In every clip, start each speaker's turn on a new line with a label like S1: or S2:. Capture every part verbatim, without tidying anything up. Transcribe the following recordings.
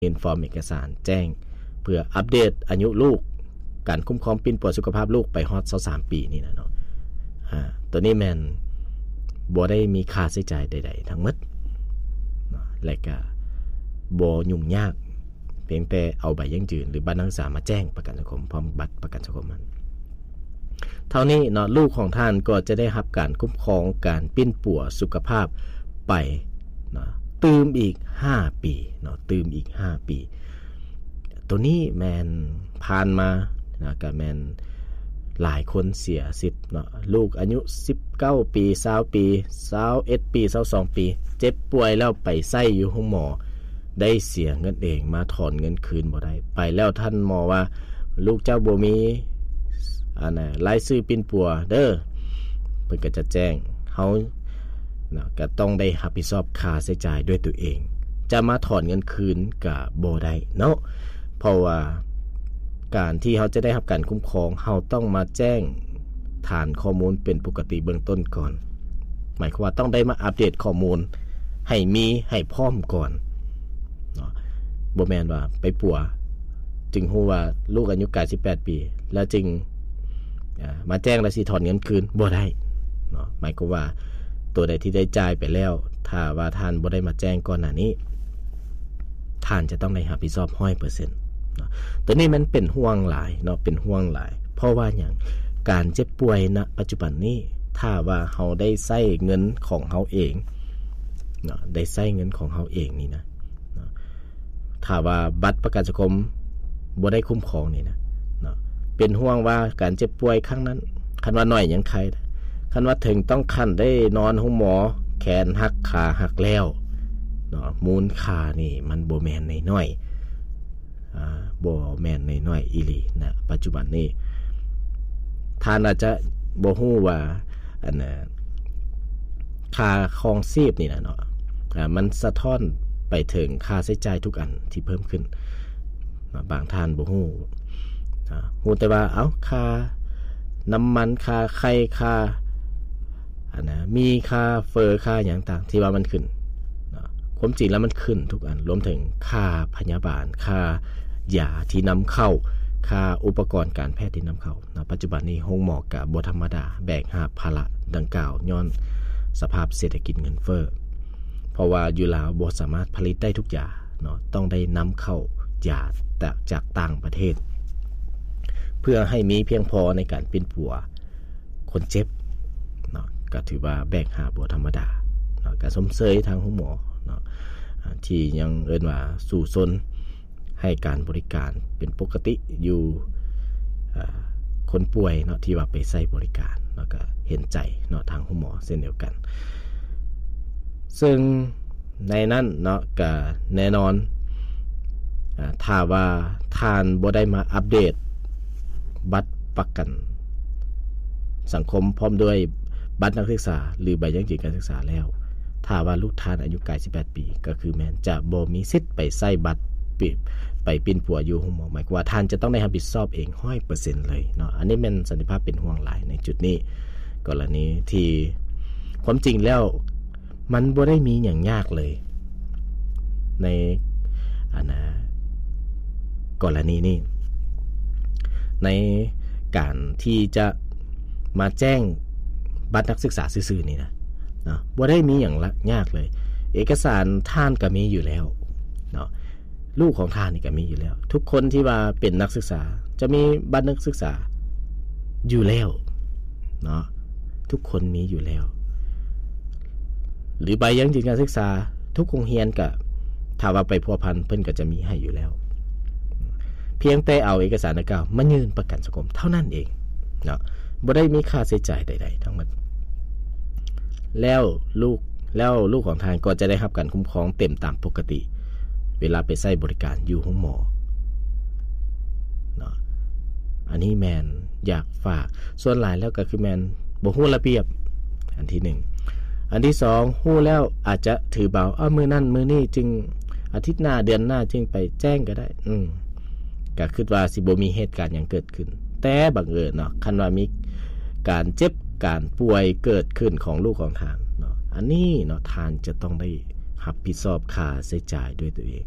S1: อินฟอร์มเอกสารแจ้งเพื่ออัปเดตอายุลูกการคุ้มครองปิ่นปัวสุขภาพลูกไปฮอดยี่สิบสามปีนี่นะเนาะอ่าตัวนี้แม่นบ่ได้มีค่าใช้จ่ายใดๆทั้งหมดเนาะและก็บ่ยุ่งยากเพียงแต่เอาใบยังยืนหรือบัตรนักศึกษามาแจ้งประกันสังคมพร้อมบัตรประกันสังคมมันเท่านี้เนาะลูกของท่านก็จะได้รับการคุ้มครองการปิ้นปัวสุขภาพไปเนาะตืมอีกห้าปีเนาะตืมอีกห้าปีตัวนี้แมนผ่านมานะก็แมนหลายคนเสียสิทธิ์เนาะลูกอายุสิบเก้าปียี่สิบปียี่สิบเอ็ดปียี่สิบสองปีเจ็บป่วยแล้วไปไส้อยู่ห้องหมอได้เสียเงินเองมาถอนเงินคืนบ่ได้ไปแล้วท่านหมอว่าลูกเจ้าบ่มีอันน่ะรายชื่อปิ่นปัวเด้อเพิ่นก็จะแจ้งเฮาเนาะก็ต้องได้รับผิดชอบค่าใช้จ่ายด้วยตัวเองจะมาถอนเงินคืนก็บ่ได้เนาะเพราะว่าการที่เขาจะได้รับการคุ้มครองเขาต้องมาแจ้งฐานข้อมูลเป็นปกติเบื้องต้นก่อนหมายความว่าต้องได้มาอัปเดตข้อมูลให้มีให้พร้อมก่อนเนาะบ่แม่นว่าไปปัวจึงรู้ว่าลูกอายุเก้าสิบแปดปีแล้วจึงมาแจ้งแล้วสิถอนเงินคืนบ่ได้เนาะหมายความว่าตัวใดที่ได้จ่ายไปแล้วถ้าว่าท่านบ่ได้มาแจ้งก่อนหน้านี้ท่านจะต้องได้รับผิดชอบ หนึ่งร้อยเปอร์เซ็นต์ เนาะตัวนี้มันเป็นห่วงหลายเนาะเป็นห่วงหลายเพราะว่าหยังการเจ็บป่วยณปัจจุบันนี้ถ้าว่าเฮาได้ใช้เงินของเฮาเองเนาะได้ใช้เงินของเฮาเองนี่นะเนาะถ้าว่าบัตรประกันสังคมบ่ได้คุ้มครองนี่นะเนาะเป็นห่วงว่าการเจ็บป่วยครั้งนั้นคันว่าน้อยยังใครคันว่าถึงต้องคันได้นอนห้องหมอแขนหักขาหักแล้วเนาะมูลค่านี่มันบ่แม่นน้อยๆอ่าบ่แม่นน้อยๆอีหลีนะปัจจุบันนี้ท่านอาจจะบ่ฮู้ว่าอันน่ะค่าครองชีพนี่นะเนาะอ่ามันสะท้อนไปถึงค่าใช้จ่ายทุกอันที่เพิ่มขึ้นบางท่านบ่ฮู้อ่าฮู้แต่ว่าเอ้าค่าน้ำมันค่าไข่ค่าอันน่ะมีค่าเฟอร์ค่าหยังต่างที่ว่ามันขึ้นเนาะความจริงแล้วมันขึ้นทุกอันรวมถึงค่าพยาบาลค่ายาที่นำเข้าค่าอุปกรณ์การแพทย์ที่นำเข้านะปัจจุบันนี้โรงหมอก็บ่ธรรมดาแบกหาบภาระดังกล่าวย้อนสภาพเศรษฐกิจเงินเฟ้อเพราะว่าอยู่ลาวบ่สามารถผลิตได้ทุกอย่างเนาะต้องได้นำเข้ายาจากต่างประเทศเพื่อให้มีเพียงพอในการปิ้นปัวคนเจ็บเนาะก็ถือว่าแบกหาบ่ธรรมดาเนาะก็สมเสยทางโรงหมอเนาะที่ยังเอิ้นว่าสู่ซนให้การบริการเป็นปกติอยู่คนป่วยเนาะที่ว่าไปใช้บริการแล้วก็เห็นใจเนาะทางคุณหมอเช่นเดียวกันซึ่งในนั้นเนาะก็แน่นอนถ้าว่าท่านบ่ได้มาอัปเดตบัตรประกันสังคมพร้อมด้วยบัตรนักศึกษาหรือใบยังยืนการศึกษาแล้วถ้าว่าลูกท่านอายุเก้าสิบแปดปีก็คือแม่นจะบ่มีสิทธิ์ไปใช้บัตรไปปิ้นปัวอยู่ห้องหมอหมายความว่าท่านจะต้องได้รับผิดชอบเอง หนึ่งร้อยเปอร์เซ็นต์ เลยเนาะอันนี้เป็นสันติภาพเป็นห่วงหลายในจุดนี้กรณีที่ความจริงแล้วมันบ่ได้มีอย่างยากเลยในอันนะกรณีนี้ในการที่จะมาแจ้งบัตรนักศึกษาซื่อๆนี่นะเนาะบ่ได้มีอย่างยากเลยเอกสารท่านก็มีอยู่แล้วเนาะลูกของท่านนี่ก็มีอยู่แล้วทุกคนที่ว่าเป็นนักศึกษาจะมีบัตรนักศึกษาอยู่แล้วเนาะทุกคนมีอยู่แล้วหรือใบยังยืนการศึกษาทุกโรงเรียนก็ถ้าว่าไปพัวพันเพิ่นก็จะมีให้อยู่แล้วเพียงแต่เอาเอกสารดังกล่าวมายื่นประกันสังคมเท่านั้นเองเนาะบ่ได้มีค่าใช้จ่ายใดๆทั้งหมดแล้วลูกแล้วลูกของท่านก็จะได้รับการคุ้มครองเต็มตามปกติเวลาไปใช้บริการอยู่ห้องหมอเนาะอันนี้แมนอยากฝากส่วนหลายแล้วก็คือแมนบ่ฮู้ระเบียบอันที่หนึ่งอันที่สองฮู้แล้วอาจจะถือเบาอ้อมื้อนั้นมื้อนี้จึงอาทิตย์หน้าเดือนหน้าจึงไปแจ้งก็ได้อืมก็คิดว่าสิบ่มีเหตุการณ์หยังเกิดขึ้นแต่บังเอิญเนาะคันว่ามีการเจ็บการป่วยเกิดขึ้นของลูกของท่านเนาะอันนี้เนาะท่านจะต้องได้รับผิดชอบค่าใช้จ่ายด้วยตัวเอง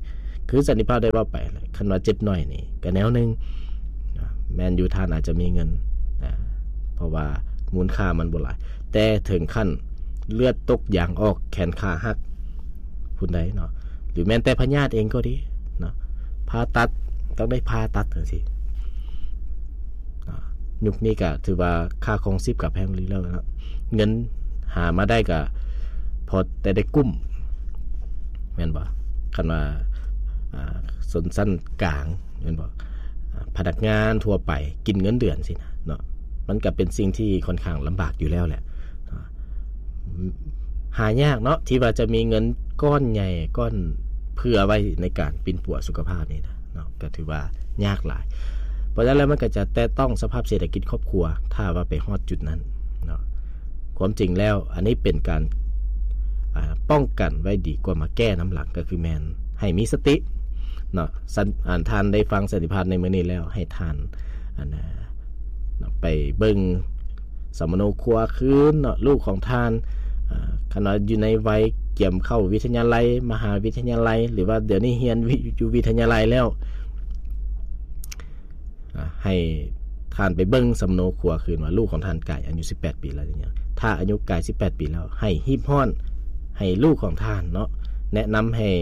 S1: คือสันติภาพได้ว่าไปคันว่าเจ็บน้อยนี่ก็แนวนึงแม่นอยู่ท่านอาจจะมีเงินนะเพราะว่ามูลค่ามันบ่หลายแต่ถึงขั้นเลือดตกยางออกแขนขาหักผู้ใดเนาะหรือแม้แต่พญาติเองก็ดีเนาะผ่าตัดต้องได้ผ่าตัดจังซี่ยุคนี้ก็ถือว่าค่าครองชีพก็แพงลีแล้วนะเงินหามาได้ก็พอแต่ได้กุ้มแม่นบ่คันว่าอ่าสนสั้นกลางแม่นบ่พนักงานทั่วไปกินเงินเดือนสินะเนาะมันก็เป็นสิ่งที่ค่อนข้างลำบากอยู่แล้วแหละหายากเนาะที่ว่าจะมีเงินก้อนใหญ่ก้อนเพื่อไว้ในการปิ่นปัวสุขภาพนี่นะเนาะก็ถือว่ายากหลายเพราะฉะนั้นแล้วมันก็จะแต่ต้องสภาพเศรษฐกิจครอบครัวถ้าว่าไปฮอดจุดนั้นเนาะความจริงแล้วอันนี้เป็นการป้องกันไว้ดีกว่ามาแก้น้ำหลังก็คือแมนให้มีสติเนาะอ่านทานได้ฟังสันติภาพในมื้อนี้แล้วให้ทานอันนะไปเบิ่งสมโนครัวคืนเนาะลูกของทานขณะอยู่ในวัยเกี่ยมเข้าวิทยาลัยมหาวิทยาลัยหรือว่าเดี๋ยวนี้เรียนอยู่วิทยาลัยแล้วให้ทานไปเบิ่งสมโนครัวคืนว่าลูกของทานกายอายุสิบแปดปีแล้วอย่างเงี้ยถ้าอายุกายสิบแปดปีแล้วให้ฮีบฮ้อนให้ลูกของทานเนาะแนะนำให้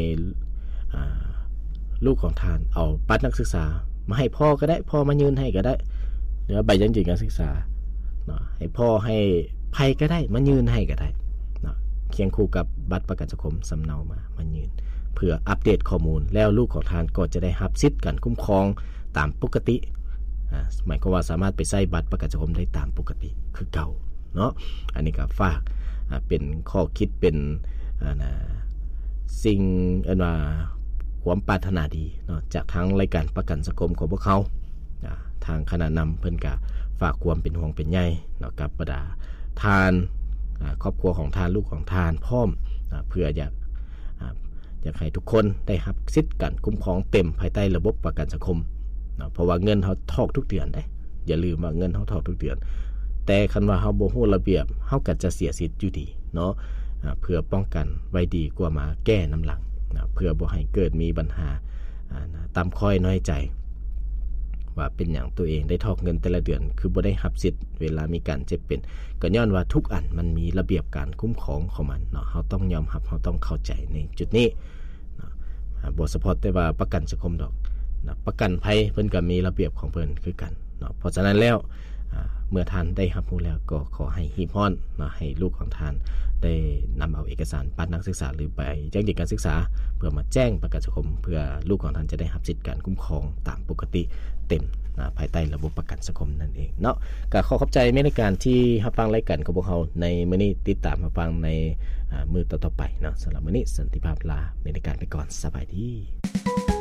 S1: ลูกของทานเอาบัตรนักศึกษามาให้พ่อก็ได้พ่อมายืนให้ก็ได้หรือใบยังจืดการศึกษาเนาะให้พ่อให้ไผก็ได้มายืนให้ก็ได้เนาะเคียงคู่กับบัตรประกันสังคมสำเนามามายืนเพื่ออัปเดตข้อมูลแล้วลูกของทานก็จะได้รับสิทธิ์การคุ้มครองตามปกติอ่าหมายความว่าสามารถไปใช้บัตรประกันสังคมได้ตามปกติคือเก่าเนาะอันนี้ก็ฝากอ่าเป็นข้อคิดเป็นอ่านะสิ่งอันว่าความปรารถนาดีเนาะจากทางรายการประกันสังคมของพวกเขาทางคณะนำเพิ่นก็ฝากความเป็นห่วงเป็นใยเนาะกับบรรดาทานครอบครัวของทานลูกของทานพร้อมเพื่ออยากอยากให้ทุกคนได้รับสิทธิ์การคุ้มครองเต็มภายใต้ระบบประกันสังคมเนาะเพราะว่าเงินเฮาทอกทุกเดือนได้อย่าลืมว่าเงินเฮาทอกทุกเดือนแต่คันว่าเฮาบ่ฮู้ระเบียบเฮาก็จะเสียสิทธิ์อยู่ดีเนาะเพื่อป้องกันไว้ดีกว่ามาแก้น้ำหลังนะเพื่อบ่ให้เกิดมีปัญหาตามค่อยน้อยใจว่าเป็นอย่างตัวเองได้ทอกเงินแต่ละเดือนคือบ่ได้รับสิทธิ์เวลามีการเจ็บเป็นก็ย้อนว่าทุกอันมันมีระเบียบการคุ้มครองของมันเนาะเฮาต้องยอมรับเฮาต้องเข้าใจในจุดนี้เนาะบ่เฉพาะแต่ว่าประกันสังคมดอกนะประกันภัยเพิ่นก็มีระเบียบของเพิ่นคือกันเนาะเพราะฉะนั้นแล้วเมื่อท่านได้รับรู้แล้วก็ขอให้ฮีบฮ้อนเนาะให้ลูกของท่านได้นำเอาเอกสารบัตรนักศึกษาหรือใบแจ้งเด็กการศึกษาเพื่อมาแจ้งประกันสังคมเพื่อลูกของท่านจะได้รับสิทธิการคุ้มครองตามปกติเต็มภายใต้ระบบประกันสังคมนั่นเองเนาะก็ขอขอบใจในรายการที่รับฟังรายการของพวกเราในมื้อนี้ติดตามรับฟังในมื้อต่อๆไปเนาะสำหรับมื้อนี้สันติภาพลาในรายการไปก่อนสบายดี